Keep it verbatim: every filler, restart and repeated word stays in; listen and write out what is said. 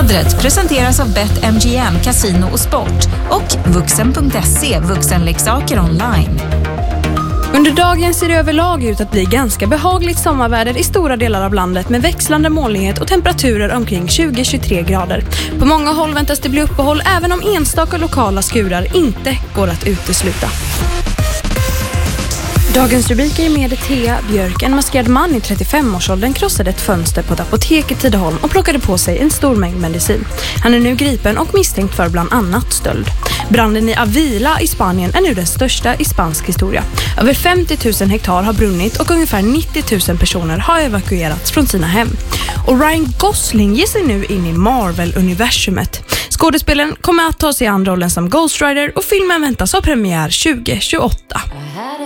Vädret presenteras av BetMGM, Casino och Sport och vuxen punkt se, vuxenleksaker online. Under dagen ser det överlag ut att bli ganska behagligt sommarväder i stora delar av landet med växlande molnighet och temperaturer omkring tjugo till tjugotre grader. På många håll väntas det bli uppehåll även om enstaka lokala skurar inte går att utesluta. Dagens rubriker med Thea Björk. En maskerad man i trettiofem-årsåldern krossade ett fönster på ett apotek i Tidaholm och plockade på sig en stor mängd medicin. Han är nu gripen och misstänkt för bland annat stöld. Branden i Avila i Spanien är nu den största i spansk historia. Över femtio tusen hektar har brunnit och ungefär nittio tusen personer har evakuerats från sina hem. Och Ryan Gosling ger sig nu in i Marvel-universumet. Skådespelaren kommer att ta sig an rollen som Ghost Rider och filmen väntas ha premiär tjugo tjugoåtta.